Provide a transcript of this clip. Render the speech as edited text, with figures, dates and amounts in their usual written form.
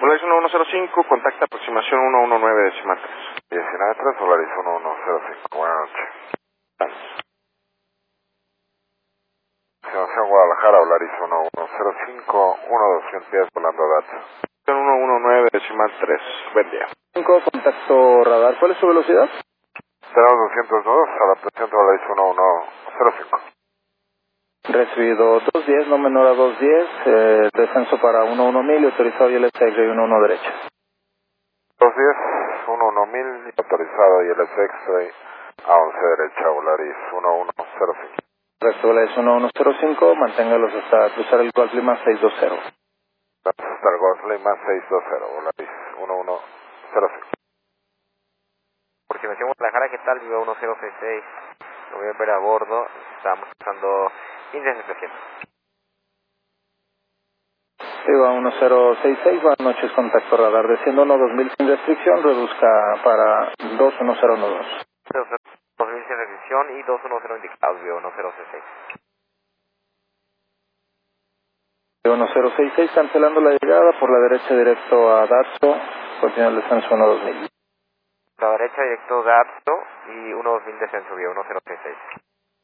Volaris 1105, contacta aproximación 119 decimal 3. 19 Volaris 1105, buenas noches. Aproximación Guadalajara, Volaris 1105, 1-200 pies volando a DAT. 119 decimal 3, buen día. 5, contacto radar, ¿cuál es su velocidad? Tenemos 202 a la presión de Volaris 1105. Recibido 210, no menor a 210, descenso para 11000 y autorizado y el X-ray 11 derecha. 210, 11000 y autorizado y el X-ray a 11 derecha, Volaris 1105. Resto Volaris 1105, manténgalos hasta cruzar el Golf Lima 620. Hasta el Golf Lima 620, Volaris 1105. Aproximación Guadalajara, ¿qué tal? Viva 1066. Lo voy a ver a bordo. Estamos usando índice 700. Viva 1066, buenas noches, contacto radar. Desciendo 2000 sin restricción, reduzca para 21012. 2000 sin restricción y 210 indicados, Viva 1066. 1066, cancelando la llegada por la derecha directo a Datso, continúa el descenso 12000. La derecha directo Gatso y 12000 descenso, Viva 1066.